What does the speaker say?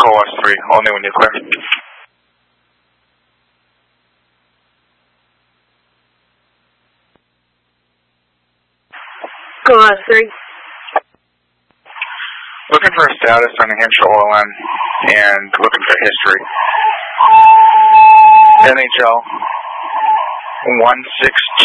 OS 3, all new and nuclear. OS 3. Looking for a status on New Hampshire OLN and looking for history. NHL 162.